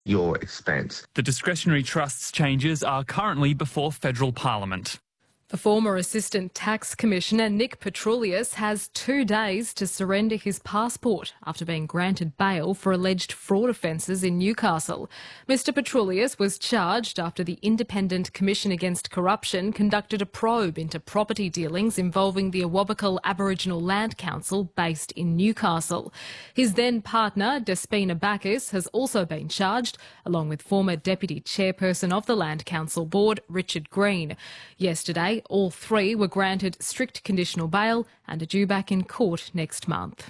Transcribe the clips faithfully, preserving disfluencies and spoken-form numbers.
your expense. The discretionary trust's changes are currently before federal parliament. The former Assistant Tax Commissioner Nick Petroulias has two days to surrender his passport after being granted bail for alleged fraud offences in Newcastle. Mister Petroulias was charged after the Independent Commission Against Corruption conducted a probe into property dealings involving the Awabakal Aboriginal Land Council based in Newcastle. His then partner, Despina Bacchus, has also been charged, along with former Deputy Chairperson of the Land Council Board, Richard Green. Yesterday, all three were granted strict conditional bail and are due back in court next month.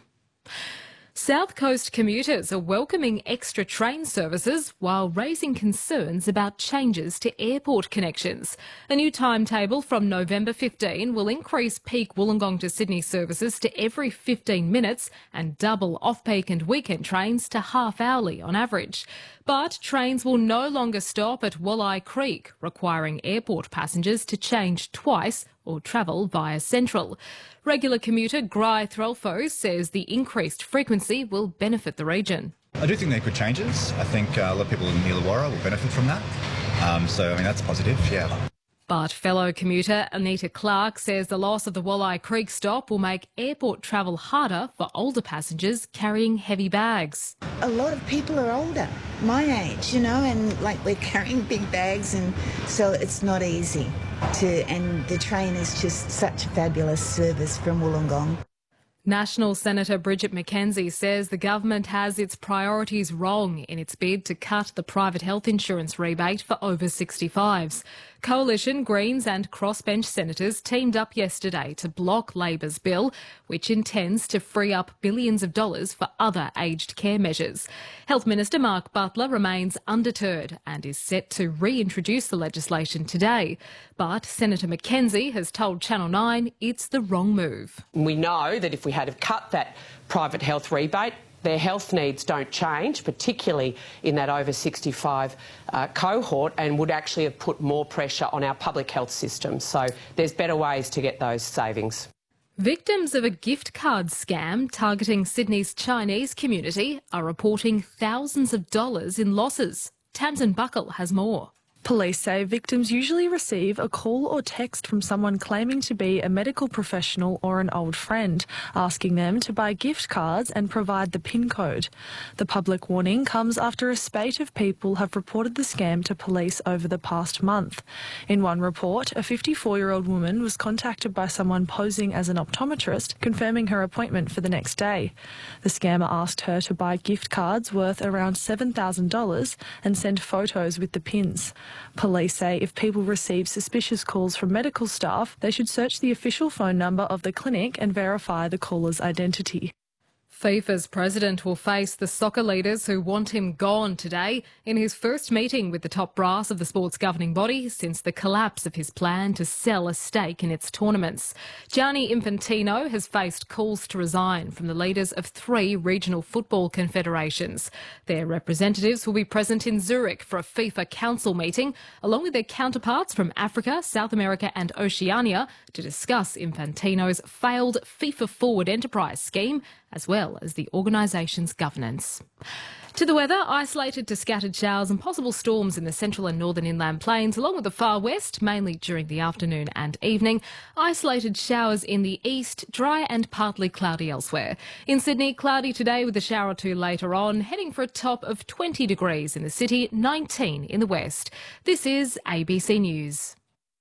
South Coast commuters are welcoming extra train services while raising concerns about changes to airport connections. A new timetable from November fifteenth will increase peak Wollongong to Sydney services to every fifteen minutes and double off-peak and weekend trains to half-hourly on average. But trains will no longer stop at Walleye Creek, requiring airport passengers to change twice or travel via Central. Regular commuter Gry Threlfo says the increased frequency will benefit the region. I do think they're good changes. I think uh, a lot of people in Illawarra will benefit from that. Um, so, I mean, that's positive, yeah. But fellow commuter Anita Clark says the loss of the Walleye Creek stop will make airport travel harder for older passengers carrying heavy bags. A lot of people are older, my age, you know, and like we're carrying big bags, and so it's not easy to, and the train is just such a fabulous service from Wollongong. National Senator Bridget McKenzie says the government has its priorities wrong in its bid to cut the private health insurance rebate for over sixty-fives. Coalition, Greens and crossbench senators teamed up yesterday to block Labor's bill, which intends to free up billions of dollars for other aged care measures. Health Minister Mark Butler remains undeterred and is set to reintroduce the legislation today. But Senator McKenzie has told Channel nine it's the wrong move. We know that if we had have cut that private health rebate, their health needs don't change, particularly in that over sixty-five uh, cohort, and would actually have put more pressure on our public health system. So there's better ways to get those savings. Victims of a gift card scam targeting Sydney's Chinese community are reporting thousands of dollars in losses. Tamsin Buckle has more. Police say victims usually receive a call or text from someone claiming to be a medical professional or an old friend, asking them to buy gift cards and provide the PIN code. The public warning comes after a spate of people have reported the scam to police over the past month. In one report, a fifty-four-year-old woman was contacted by someone posing as an optometrist, confirming her appointment for the next day. The scammer asked her to buy gift cards worth around seven thousand dollars and send photos with the pins. Police say if people receive suspicious calls from medical staff, they should search the official phone number of the clinic and verify the caller's identity. FIFA's president will face the soccer leaders who want him gone today in his first meeting with the top brass of the sport's governing body since the collapse of his plan to sell a stake in its tournaments. Gianni Infantino has faced calls to resign from the leaders of three regional football confederations. Their representatives will be present in Zurich for a FIFA council meeting, along with their counterparts from Africa, South America and Oceania, to discuss Infantino's failed FIFA Forward Enterprise scheme, as well as the organisation's governance. To the weather, isolated to scattered showers and possible storms in the central and northern inland plains, along with the far west, mainly during the afternoon and evening. Isolated showers in the east, dry and partly cloudy elsewhere. In Sydney, cloudy today with a shower or two later on, heading for a top of twenty degrees in the city, nineteen in the west. This is A B C News.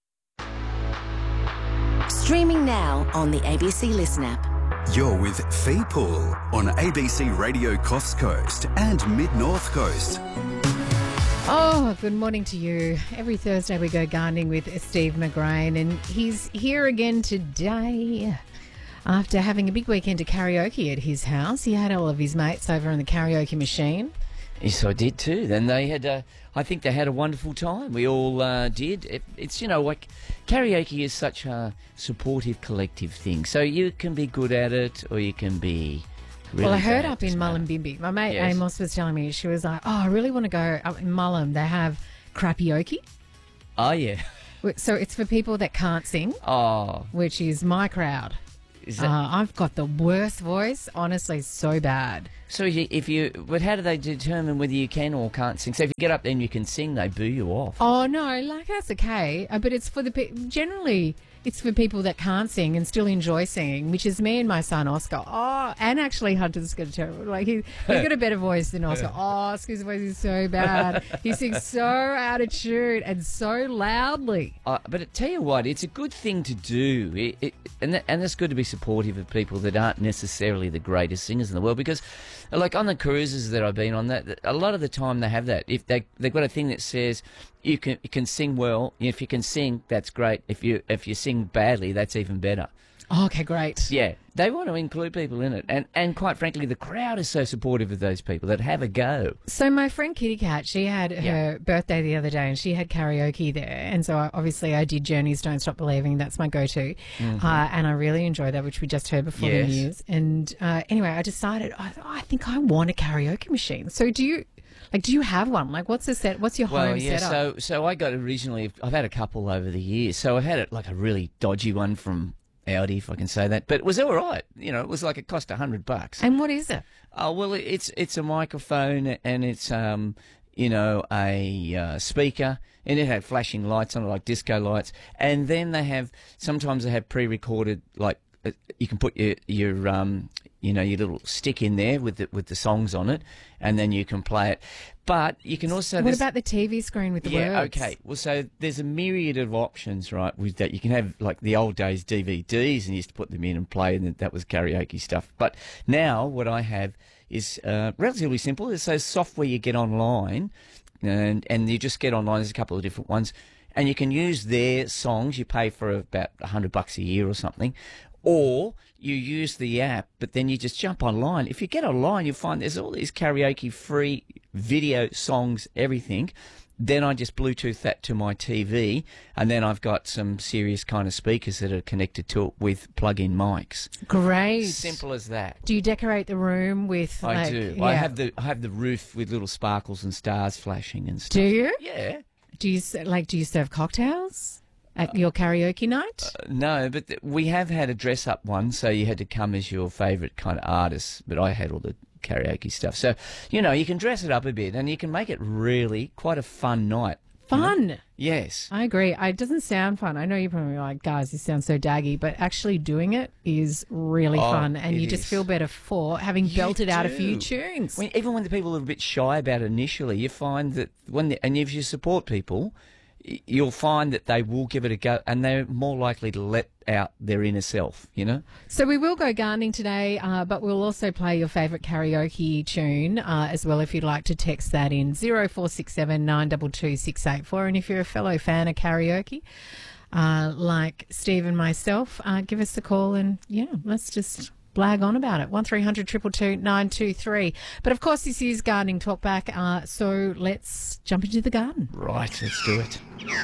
Streaming now on the A B C Listen app. You're with Fee Pool on A B C Radio Coffs Coast and Mid-North Coast. Oh, good morning to you. Every Thursday we go gardening with Steve McGrain, and he's here again today after having a big weekend of karaoke at his house. He had all of his mates over on the karaoke machine. Yes, I did too. Then they had, a, I think they had a wonderful time. We all uh, did. It, it's, you know, like karaoke is such a supportive collective thing. So you can be good at it or you can be really Well, I heard bad, up in Mullumbimby, my mate Yes. Amos was telling me, she was like, oh, I really want to go up in Mullum. They have crapioke. Oh, yeah. So it's for people that can't sing, Oh. which is my crowd. Is that, Uh, I've got the worst voice, honestly, so bad. So if you, if you, but how do they determine whether you can or can't sing? So if you get up there and you can sing, they boo you off. Oh no, like that's okay. Uh, but it's for the pe- generally it's for people that can't sing and still enjoy singing, which is me and my son Oscar. Oh, and actually Hunter's got a terrible, like he, he's got a better voice than Oscar. Oh, Oscar's voice is so bad. He sings so out of tune and so loudly. Uh, but I tell you what, it's a good thing to do, it, it, and that, and it's good to be supportive of people that aren't necessarily the greatest singers in the world, because, like on the cruises that I've been on, that a lot of the time they have that. If they they've got a thing that says you can you can sing well. If you can sing, that's great. If you if you sing badly, that's even better. Oh, okay, great. Yeah, they want to include people in it, and and quite frankly, the crowd is so supportive of those people that have a go. So my friend Kitty Cat, she had her Yeah. birthday the other day, and she had karaoke there, and so I, obviously I did Journey's "Don't Stop Believing." That's my go-to, Mhm. uh, and I really enjoyed that, which we just heard before Yes. the news. And uh, anyway, I decided I, I think I want a karaoke machine. So do you? Like, do you have one? Like, what's the set? What's your Well, home yeah. setup? So so I got originally. I've had a couple over the years. So I had it like a really dodgy one from Audi, if I can say that. But it was all right. You know, it was like it cost a hundred bucks. And what is it? Oh well, it's it's a microphone and it's um you know a uh, speaker, and it had flashing lights on it like disco lights. And then they have sometimes they have pre-recorded, like uh, you can put your your um you know your little stick in there with the, with the songs on it, and then you can play it. But you can also What there's- about the T V screen with the yeah, words? okay. Well, so there's a myriad of options, right, with that. You can have, like, the old days D V Ds, and you used to put them in and play, and that was karaoke stuff. But now what I have is uh, relatively simple. It's those software you get online, and, and you just get online. There's a couple of different ones, and you can use their songs. You pay for about a hundred bucks a year or something. Or you use the app, but then you just jump online. If you get online, you'll find there's all these karaoke free video songs, everything. Then I just Bluetooth that to my T V, and then I've got some serious kind of speakers that are connected to it with plug-in mics. Great. Simple as that. Do you decorate the room with? I like, do. Yeah. I have the I have the roof with little sparkles and stars flashing and stuff. Do you? Yeah. Do you s- like? Do you serve cocktails at your karaoke night? Uh, no, but th- we have had a dress-up one, so you had to come as your favourite kind of artist, but I had all the karaoke stuff. So, you know, you can dress it up a bit, and you can make it really quite a fun night. Fun. Yes. I agree. It doesn't sound fun. I know you're probably like, guys, this sounds so daggy, but actually doing it is really Oh, fun, and it you just is. feel better for having belted out a few do. tunes. When, even when the people are a bit shy about it initially, you find that when they, and if you support people, y- you'll find that they will give it a go, and they're more likely to let out their inner self, you know? So we will go gardening today, uh, but we'll also play your favourite karaoke tune uh, as well if you'd like to text that in zero four six seven nine two two six eight four. And if you're a fellow fan of karaoke, uh, like Steve and myself, uh, give us a call and, yeah, let's just blag on about it. one three hundred two two two nine two three. But, of course, this is Gardening Talk Back, uh, so let's jump into the garden. Right, let's do it.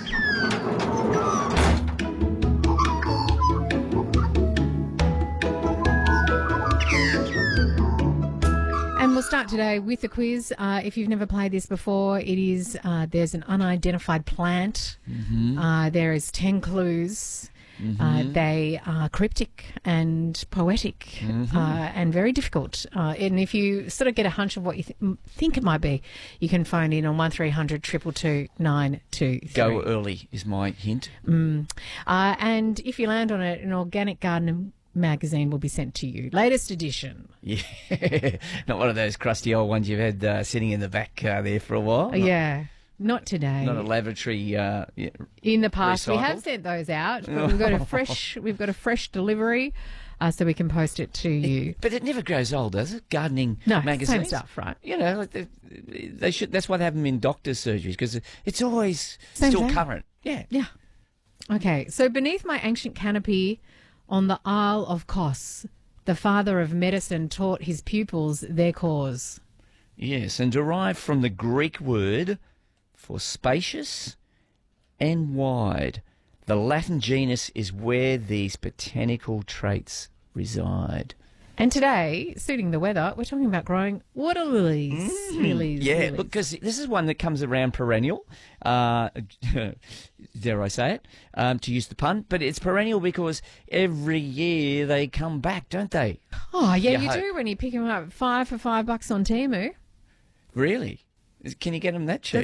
And we'll start today with a quiz. Uh, if you've never played this before, it is uh, there's an unidentified plant. Mhm. Uh, there is ten clues. Uh, Mhm. they are cryptic and poetic Mhm. uh, and very difficult. Uh, and if you sort of get a hunch of what you th- m- think it might be, you can phone in on one three hundred two two two nine two three. Go early is my hint. Mm. Uh, and if you land on it, an organic garden magazine will be sent to you. Latest edition. Yeah, not one of those crusty old ones you've had uh, sitting in the back uh, there for a while. Not, yeah, not today. Not a lavatory. Uh, yeah, In the past, we have recycled. sent those out, but we've got a fresh, we've got a fresh delivery, uh, so we can post it to you. But it never grows old, does it? Gardening No, magazines, same stuff, right? You know, like they, they should. That's why they have them in doctors' surgeries, because it's always Same still thing. current. Yeah. Yeah. Okay, so beneath my ancient canopy, on the Isle of Kos, the father of medicine taught his pupils their cause. Yes, and derived from the Greek word for spacious and wide. The Latin genus is where these botanical traits reside. And today, suiting the weather, we're talking about growing water lilies. Mm, lilies yeah, lilies. look, because this is one that comes around perennial, uh, dare I say it, um, to use the pun, but it's perennial because every year they come back, don't they? Oh, yeah, You you hope. do when you pick them up five for five bucks on Temu. Really? Can you get them that cheap?